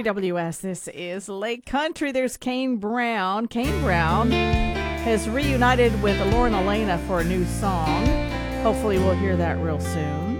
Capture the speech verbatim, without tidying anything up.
three W S. This is Lake Country. There's Kane Brown. Kane Brown has reunited with Lauren Elena for a new song. Hopefully we'll hear that real soon.